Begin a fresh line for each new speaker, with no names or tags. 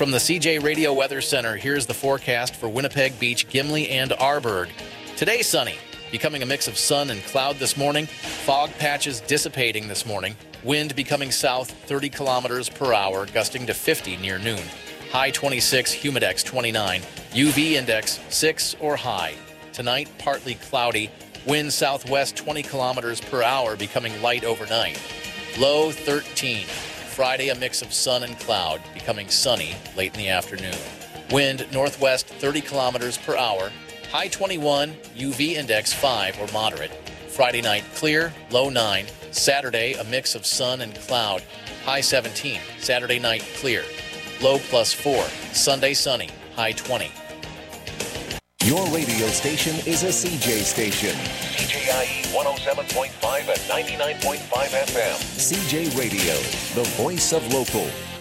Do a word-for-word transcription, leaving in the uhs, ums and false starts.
From the C J Radio Weather Center, here's the forecast for Winnipeg Beach, Gimli, and Arborg. Today, sunny, becoming a mix of sun and cloud this morning. Fog patches dissipating this morning. Wind becoming south thirty kilometers per hour, gusting to fifty near noon. High twenty-six, humidex twenty-nine. U V index six or high. Tonight, partly cloudy. Wind southwest twenty kilometers per hour, becoming light overnight. Low thirteen. Friday, a mix of sun and cloud, becoming sunny late in the afternoon. Wind northwest thirty kilometers per hour. High twenty-one, U V index five or moderate. Friday night, clear, low nine. Saturday, a mix of sun and cloud. High seventeen. Saturday night, clear. Low plus four. Sunday, sunny. High twenty.
Your radio station is a C J station.
C J I E one oh seven point five and ninety-nine point five F M.
C J Radio, the voice of local.